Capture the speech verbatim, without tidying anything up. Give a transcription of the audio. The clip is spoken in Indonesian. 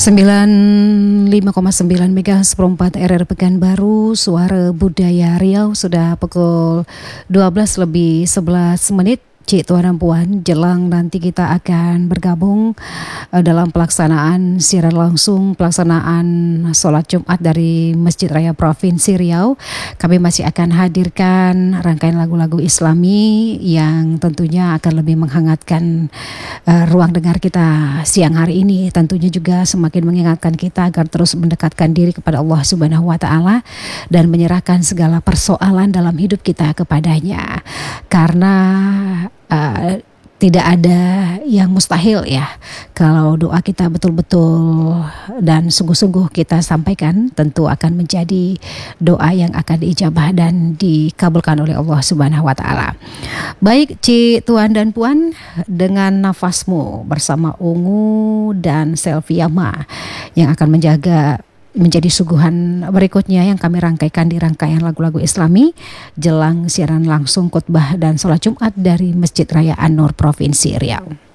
sembilan puluh lima koma sembilan MHz seperempat R R Pekanbaru, Suara Budaya Riau. Sudah pukul dua belas lebih sebelas menit. Cik, Tuan dan Puan, jelang nanti kita akan bergabung uh, dalam pelaksanaan siaran langsung pelaksanaan sholat Jumat dari Masjid Raya Provinsi Riau. Kami masih akan hadirkan rangkaian lagu-lagu Islami yang tentunya akan lebih menghangatkan uh, ruang dengar kita siang hari ini. Tentunya juga semakin mengingatkan kita agar terus mendekatkan diri kepada Allah Subhanahu Wa Taala dan menyerahkan segala persoalan dalam hidup kita kepadanya. Karena Uh, tidak ada yang mustahil ya. Kalau doa kita betul-betul dan sungguh-sungguh kita sampaikan, tentu akan menjadi doa yang akan diijabah dan dikabulkan oleh Allah Subhanahu Wa Taala. Baik, Cik, Tuan dan Puan, dengan nafasmu bersama Ungu dan Selviama yang akan menjaga menjadi suguhan berikutnya yang kami rangkaikan di rangkaian lagu-lagu Islami jelang siaran langsung khutbah dan sholat Jumat dari Masjid Raya An-Nur Provinsi Riau.